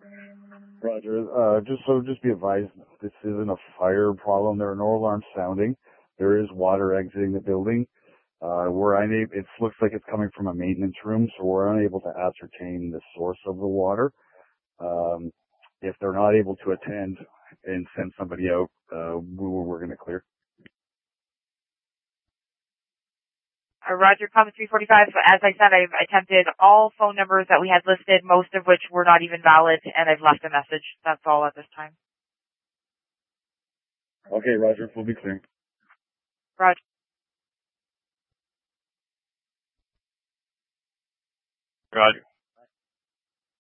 Roger. Just be advised, this isn't a fire problem. There are no alarms sounding. There is water exiting the building. It looks like it's coming from a maintenance room, so we're unable to ascertain the source of the water. If they're not able to attend and send somebody out, we're going to clear. Roger, comment 345. As I said, I've attempted all phone numbers that we had listed, most of which were not even valid, and I've left a message. That's all at this time. Okay, Roger. We'll be clearing. Roger. Roger.